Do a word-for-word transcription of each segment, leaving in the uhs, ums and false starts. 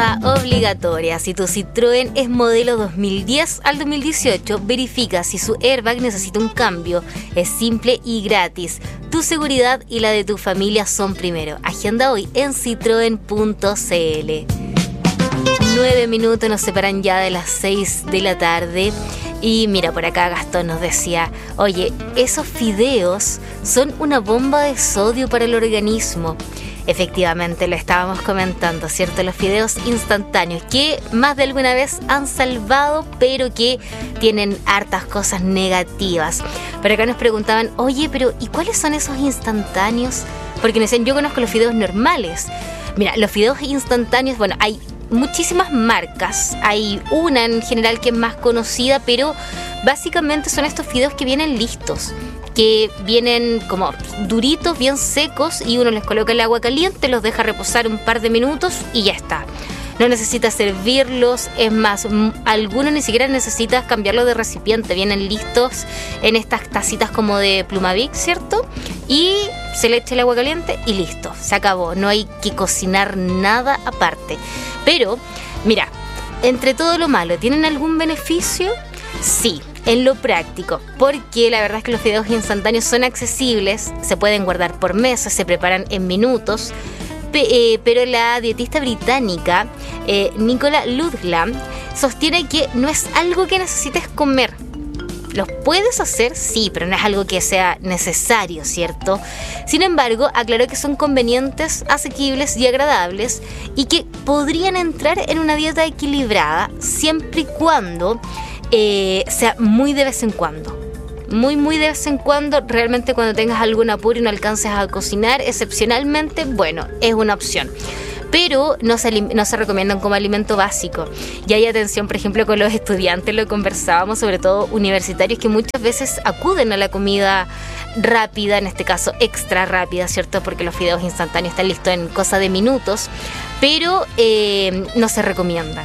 parada obligatoria. Si tu Citroën es modelo dos mil diez al dos mil dieciocho, verifica si su airbag necesita un cambio. Es simple y gratis. Tu seguridad y la de tu familia son primero. Agenda hoy en citroen punto cl. Nueve minutos nos separan ya de las seis de la tarde. Y mira, por acá Gastón nos decía: oye, esos fideos son una bomba de sodio para el organismo. Efectivamente, lo estábamos comentando, ¿cierto? Los fideos instantáneos que más de alguna vez han salvado, pero que tienen hartas cosas negativas. Por acá nos preguntaban: oye, pero ¿y cuáles son esos instantáneos? Porque nos decían: yo conozco los fideos normales. Mira, los fideos instantáneos, bueno, hay muchísimas marcas. Hay una en general que es más conocida, pero básicamente son estos fideos que vienen listos, que vienen como duritos, bien secos, y uno les coloca el agua caliente, los deja reposar un par de minutos y ya está. No necesitas servirlos, es más, m- algunos ni siquiera necesitas cambiarlos de recipiente, vienen listos en estas tacitas como de Plumavic, ¿cierto? Y se le echa el agua caliente y listo, se acabó, no hay que cocinar nada aparte. Pero, mira, entre todo lo malo, ¿tienen algún beneficio? Sí, en lo práctico, porque la verdad es que los fideos instantáneos son accesibles, se pueden guardar por meses, se preparan en minutos. Pe- eh, pero la dietista británica eh, Nicola Ludlam sostiene que no es algo que necesites comer. ¿Los puedes hacer? Sí, pero no es algo que sea necesario, ¿cierto? Sin embargo, aclaró que son convenientes, asequibles y agradables, y que podrían entrar en una dieta equilibrada siempre y cuando eh, sea muy de vez en cuando. Muy, muy de vez en cuando, realmente cuando tengas algún apuro y no alcances a cocinar, excepcionalmente, bueno, es una opción. Pero no se, no se recomiendan como alimento básico. Y hay atención, por ejemplo, con los estudiantes, lo conversábamos, sobre todo universitarios, que muchas veces acuden a la comida rápida, en este caso extra rápida, ¿cierto? Porque los fideos instantáneos están listos en cosa de minutos, pero eh, no se recomiendan.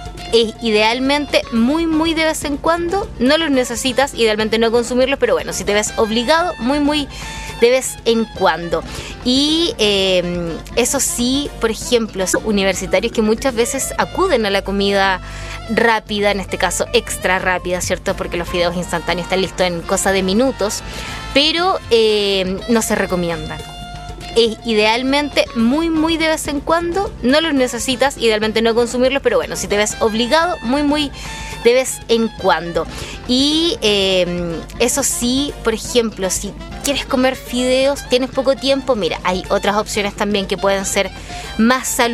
Es idealmente muy muy de vez en cuando, no los necesitas, idealmente no consumirlos, pero bueno, si te ves obligado, muy muy de vez en cuando. Y eh, eso sí, por ejemplo, son universitarios que muchas veces acuden a la comida rápida, en este caso extra rápida, ¿cierto? Porque los fideos instantáneos están listos en cosa de minutos, pero eh, no se recomiendan. Es idealmente muy muy de vez en cuando, no los necesitas, idealmente no consumirlos, pero bueno, si te ves obligado, muy muy de vez en cuando. Y eh, eso sí, por ejemplo, si quieres comer fideos, tienes poco tiempo, mira, hay otras opciones también que pueden ser más saludables.